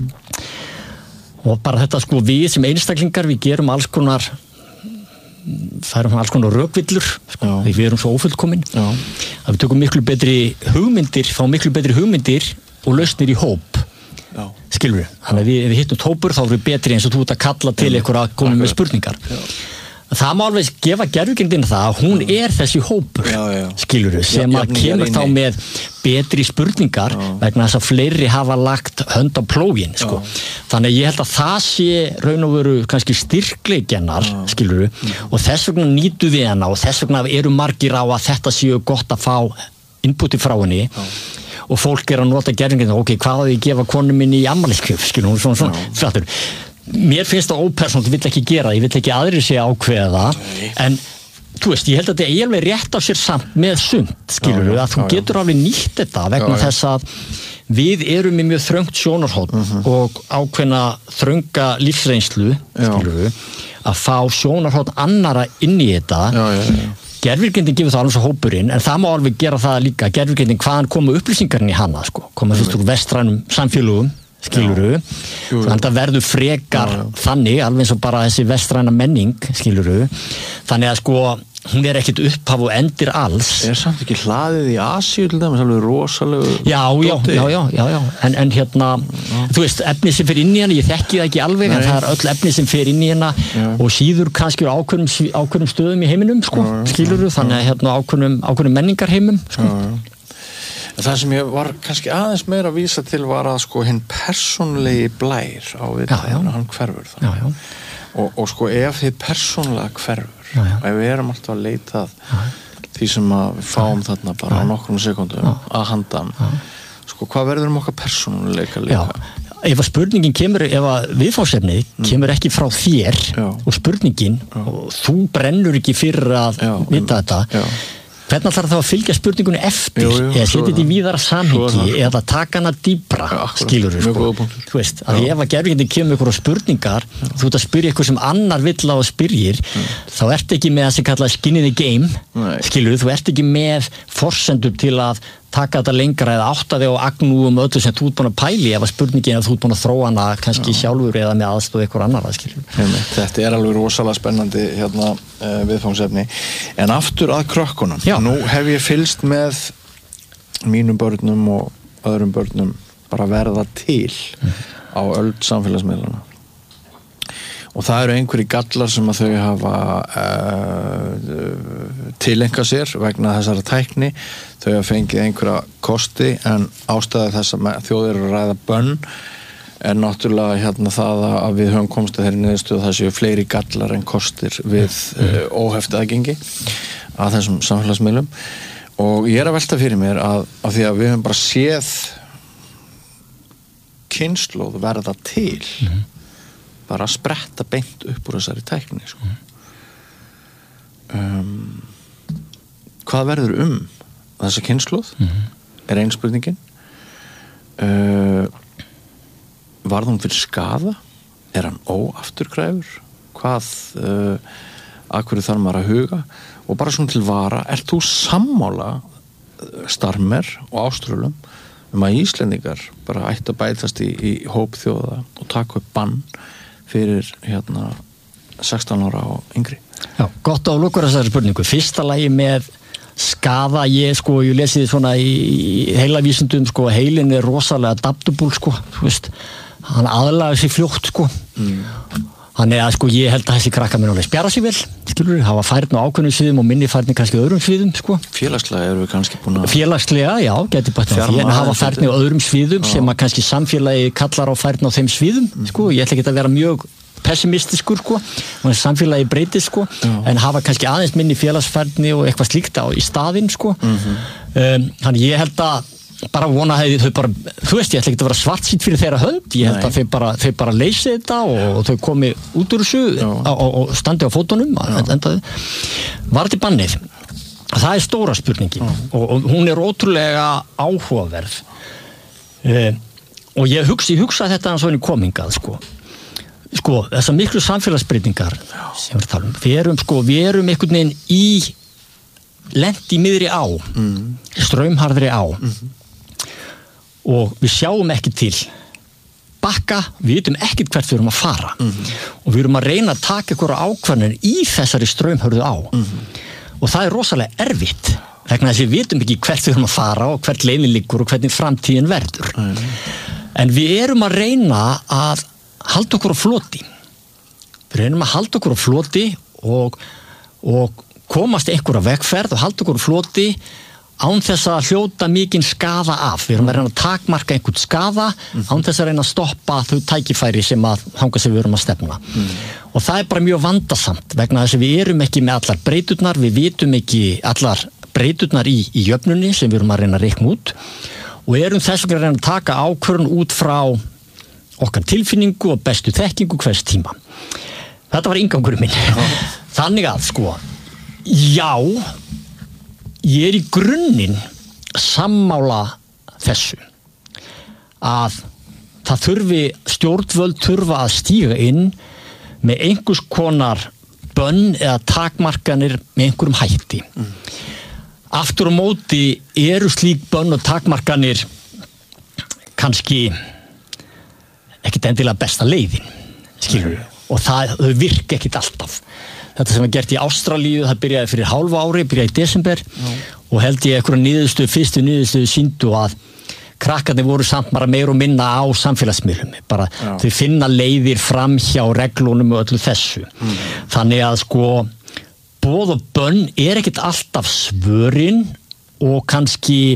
og bara þetta sko við sem einstaklingar við gerum alls konar færum alls konar rökvillur sko, því við erum svo ófullkomin að við tökum miklu betri hugmyndir og lausnir í hóp skilur við, þannig að við hittum hópur þá erum við betri eins og þú ert að kalla til ykkur að koma með spurningar það má alveg gefa gervigreindin það að hún þessi hópur skilurðu, sem að kemur þá með betri spurningar vegna þess að fleiri hafa lagt hönd á plógin sko. Þannig að ég held að það sé raun og veru kannski styrkleikjannar skilurðu, og þess vegna nýtum við hana og þess vegna eru margir á að þetta séu gott að fá inputi frá henni og fólk að nota gerfingreindina, ok, hvað á ég að gefa konu minni í afmæliskjöf, skilur hún svona flattur. Mér finnst það ópersónlegt, ég vill ekki gera, ég vill ekki aðrir sé ákveða en þú veist, ég held að þetta er alveg rétt af sér samt með sumt, skilur að þú getur alveg nýtt þetta vegna þess að við erum í mjög þröngt sjónarhorn og ákveðna þrönga lífsreynslu, skilur að fá sjónarhorn annara inn í þetta. Gervigreindin gefur það alveg svo hópurinn, en það má alveg gera það líka, gervigreindin hvaðan koma upplýsingarinn í hana, sko, koma fyrst úr vestrænum samfélögum, skiluru, þannig að það verður frekar þannig, alveg eins og bara þessi vestræna menning, skiluru, þannig að sko, hún er ekkit upphaf og endir alls. Samt ekki hlaðið í Asíu til dæmis, alveg rosalegu Já, en hérna, þú veist, efni sem fer inn í hana, ég þekki það ekki alveg, en það öll efni sem fer inn í hana og síður kannski á ákveðnum stöðum í heiminum, sko, skiluru, þannig að hérna ákveðnum menningarheimum, sko. Það sem ég var kannski aðeins meira að vísa til var að sko hinn persónulegi blær á viðtæðinu, hann hverfur það. Og sko ef þið persónulega hverfur, ef við erum alltaf að leita því sem að við fáum þarna bara á nokkrum sekundum að handan, sko hvað verður okkar persónuleika líka? Ef að spurningin kemur, ef að viðfangsefnið kemur ekki frá þér og spurningin, og þú brennur ekki fyrir að vita þetta, hvernig þarf þá að fylgja spurningunni eftir eða setja þetta í víðara samhengi eða taka hana dýpra, skilur sko. Þú veist, að ef að gervigreindin kemur ykkur á spurningar, þú ert að spyrja ykkur sem annar vill á að spyrjir, þá ert ekki með það sem kallað skin in the game, skilur, þú ert ekki með forsendur til að taka þetta lengra eða átta þig á agnúum öllu sem þú ert búin að pæli ef að spurningin að þú ert búin að þróa hana kannski sjálfur eða með aðstoð ykkur annar skilur. Þetta er alveg rosalega spennandi hérna viðfangsefni en aftur að krökkunum. Nú hef ég fylgst með mínum börnum og öðrum börnum bara verða til á öld samfélagsmiðlana og það eru einhverjir gallar sem að þau hafa tilenga sér vegna þessara tækni, þau hafa fengið einhverja kosti en ástæða þess að þjóðir eru að ræða bönn er náttúrulega hérna það að við höfum komst að þeirri niðurstöðu það séu fleiri gallar en kostir við óheft aðgengi að þessum samfélagsmiðlum og ég er að velta fyrir mér að því að við höfum bara séð kynslóð verða til bara að spretta beint upp úr þessari tækni sko. Hvað verður þessa kynslóð er ein spurningin varð hún fyrir skaða er hann óafturkræfur hvað að hverju þarf maður að huga og bara svona til vara ert þú sammála Starmer og Áströlum að Íslendingar bara ættu að bætast í hóp þjóða og taka upp bann fyrir hérna 16 ára og yngri. Já, gott á lokur þessari spurningu. Fyrsta lagi með skaða, ég lesi svona í heilavísindum, heilin er rosalega adaptable, þú veist, hann aðlaga sér fljótt, Þannig að ég held að þessi krakka minn alveg spjara sig vel, skilur, hafa færni á ákveðnum sviðum og minni færni kannski öðrum sviðum, Félagslega erum við kannski búin að... Félagslega, já, geti bætt á því, en hafa færni á öðrum sviðum sem að kannski samfélagi kallar á færni á þeim sviðum, ég ætla ekki að vera mjög pessimistiskur, og samfélagi breytist, en hafa kannski aðeins minni félagsfærni og eitthvað slíkt í staðinn, Þannig ég held að bara vona þau bara, þú veist, ég ætla ekki að vera svartsýtt fyrir þeirra hönd, ég held að þau bara leysi þetta og þau komi út úr þessu og standi á fótunum var til bannið það er stóra spurningin og hún er ótrúlega áhugaverð og ég hugsa þetta svona í komingað þessar miklu samfélagsbreytingar sem við talum, við erum einhvern veginn lent í miðri á straumharðri á og við sjáum ekki til bakka, við vitum ekkert hvert við erum að fara og við erum að reyna að taka einhverja ákvarðanir í þessari straumhörðu á og það er rosalega erfitt vegna þess að við vitum ekki hvert við erum að fara og hvert leiðin liggur og hvernig framtíðin verður en við erum að reyna að halda okkur á floti og komast einhverja vegferð og halda okkur á floti án þess að hljóta mikinn skaða af. Við erum að reyna að takmarka einhvern skaða án þess að reyna að stoppa þau tækifæri sem að þangað sem við erum að stefna. Og það er bara mjög vandasamt vegna þess að við erum ekki með allar breyturnar, við vitum ekki allar breyturnar í jöfnunni sem við erum að reyna að reikna út og erum þess að reyna að taka ákvörðun út frá okkar tilfinningu og bestu þekkingu hvers tíma. Þetta var inngangurinn minn. Þannig að sko, já, ég í grunninn sammála þessu að það stjórnvöld þurfa að stíga inn með einhvers konar bönn eða takmarkanir með einhverjum hætti. Aftur á móti eru slík bönn og takmarkanir kannski ekkit endilega besta leiðin, skilur við, og þau virka ekkit alltaf. Þetta sem var gert í Ástralíu, það byrjaði fyrir hálfu ári, byrjaði í desember og held ég einhverja fyrstu niðurstöðu sýndu að krakkarnir voru samt bara meir og minna á samfélagsmiðlum, bara þau finna leiðir fram hjá reglunum og öllu þessu. Þannig að sko boð og bönn ekkit alltaf svörin og kannski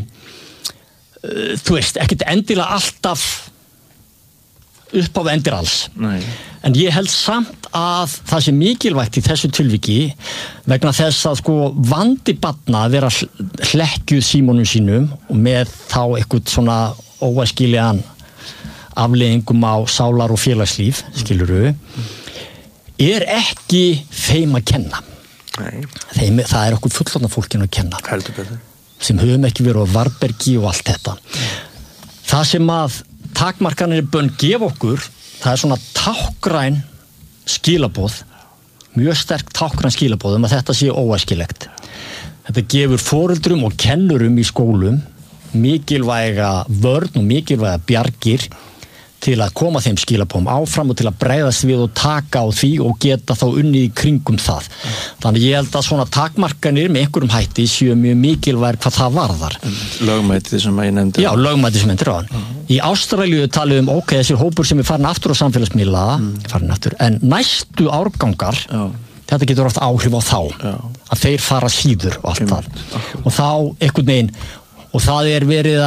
ekkit endilega alltaf upp á endir alls. Nei. En ég held samt að það sé mikilvægt í þessu tilviki vegna þess að sko vandi barna að vera hlekkjuð símónum sínum og með þá eitthvað svona óæskilegan afleiðingum á sálar og félagslíf, skilurðu, ekki þeim að kenna. Nei. Það okkur fullorðna fólkinu að kenna. Heldur betur. Sem höfum ekki verið á varbergi og allt þetta. Það sem að takmarkanir bönn gefa okkur, það svona tákgræn skilaboð, mjög sterk tákgræn skilaboð að þetta sé óæskilegt. Þetta gefur foreldrum og kennurum í skólum mikilvæga vörn og mikilvæga bjargir til að koma þeim skilaboðum áfram og til að bregðast við og taka á því og geta þá unnið í kringum það. Þannig ég held að svona takmarkanir með einhverjum hætti séu mjög mikilvæg hvað það varðar. Lögmætið sem ég nefndi. Já, lögmætið sem ég nefndi ráðan. Í Ástralíu talum þessir hópur sem farin aftur á samfélagsmiðla, en næstu árgangar, þetta getur oft áhrif á þá, að þeir fara síður og allt það. Og þá einhvern veginn, og það verið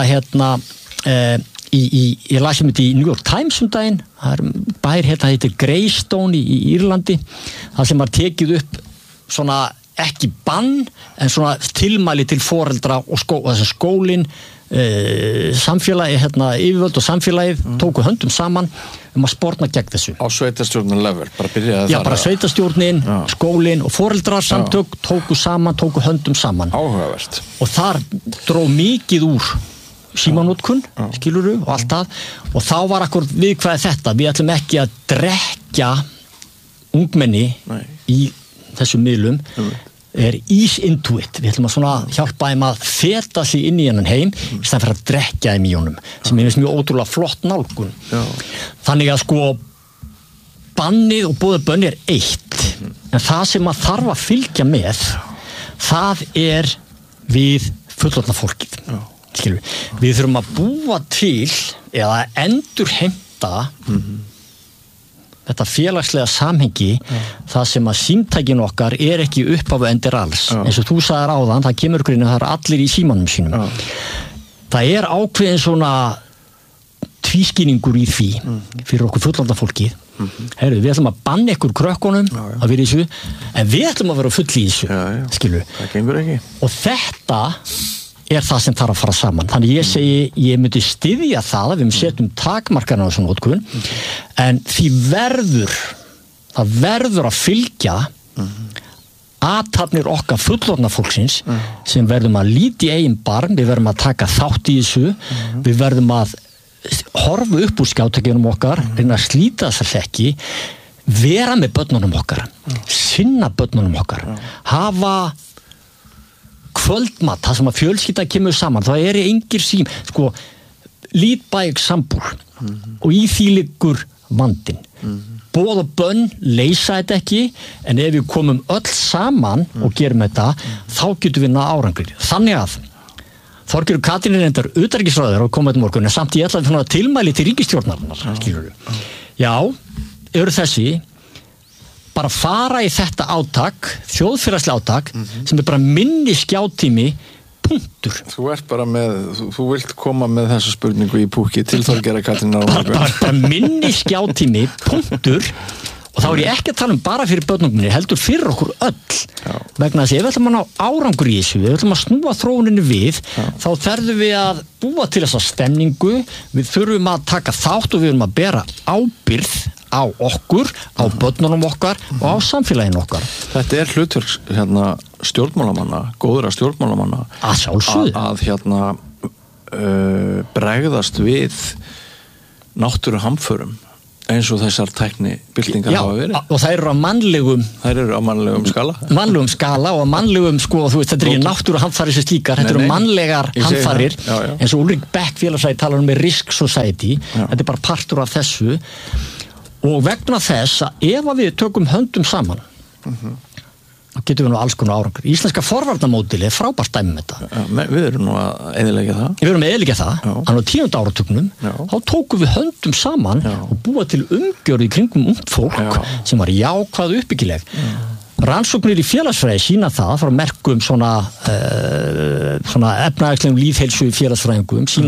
að ég las þetta í New York Times daginn, það bær heitir Greystone í Írlandi, það sem var tekið upp svona ekki bann en svona tilmæli til foreldra og skólinn, samfélagi, yfirvöld og samfélagið tóku höndum saman að sporna gegn þessu. Á sveitarstjórnin level, bara byrjaði það. Já, bara sveitarstjórnin, skólinn og foreldrar samtök tóku höndum saman. Áhugavert. Og þar dró mikið úr símanótkun, skilurðu, og allt það, og þá var akkurat viðkvæði þetta, við ætlum ekki að drekja ungmenni í þessum miðlum, ease into it, við ætlum að svona hjálpa þeim að feta sig inn í hennan heim í staðinn fyrir að drekja þeim í honum, sem finnst mjög ótrúlega flott nálgun. Þannig að sko bannið og boðið bönn eitt, en það sem að þarf að fylgja með, það við fullorðna fólkið. Við þurfum að búa til eða endurheimta þetta félagslega samhengi það sem að símtækin okkar ekki upp af endir alls. Eins og þú sagðir áðan, það kemur ykkur inn að það allir í símanum sínum. Það ákveðin svona tvískýringur í því fyrir okkur fullorðna fólkið. Heyrðu, við ætlum að banna ykkur krökkunum að vera í þessu, en við ætlum að vera full í þessu. Skilur. Það gengur ekki. Og þetta það sem þarf að fara saman. Þannig ég segi, ég myndi styðja það að við setjum takmarkana á svona notkun, en það verður að fylgja athafnir okkar fullorðna fólksins sem verðum að líta í eigin barm, við verðum að taka þátt í þessu, við verðum að horfa upp úr skjátakinum okkar, reyna að slíta þessa hlekki, vera með börnunum okkar, sinna börnunum okkar, hafa kvöldmat, það sem að fjölskylda kemur saman, það engir sím, sko, lead by example og í því liggur vandinn. Boð og bönn leysa þetta ekki, en ef við komum öll saman og gerum þetta, þá getum við náð árangri. Þannig að Þorgerður Katrín reyndar utanríkisráðherra og kom þetta morgun, en samt ég ætla að finna tilmæli til ríkisstjórnarinnar, skilurðu. Já, þessi bara fara í þetta átak, þjóðfélagslega átak, sem bara minni skjátími, punktur. Þú bara þú vilt koma með þessa spurningu í púki til Þorgerðar Katrínar. Bara minni skjátími, punktur, og þá ég ekki að tala bara fyrir börnunginni, heldur fyrir okkur öll vegna þess að ef við ætlum að ná árangur í þessu, við ætlum að snúa þróuninni við þá þurfum við að búa til þessa stemningu, við þurfum að taka þátt og við þurfum að bera ábyrgð á okkur, á börnunum okkar og á samfélaginu okkar. Þetta hlutverk stjórnmálamanna, góðra stjórnmálamanna að sjálfsögðu að bregðast við náttúruhamförum eins og þessar tæknibyltingar hafa verið. Og þær eru á mannlegum skala og mannlegum, sko, þú veist, þetta er ekki náttúruhamfarir sem slíkar, þetta eru mannlegar hamfarir, eins og Ulrik Beck félagsfræðingur talar um Risk Society, þetta er bara partur af þessu og vegna þess að ef við tökum höndum saman þá getum við nú alls konar árangur. Íslenska forvarnamódeli frábært dæmi með þetta. Við erum nú að eyðileggja það. Við erum að eyðileggja það. Á 10. áratugnum þá tókum við höndum saman og búa til umgjörð í kringum ungt fólk sem var jákvæð uppbyggileg. Rannsóknir í félagsfræði sýna það frá merkum svona efnahagslegum lífheilsu félagsfræðingum sýna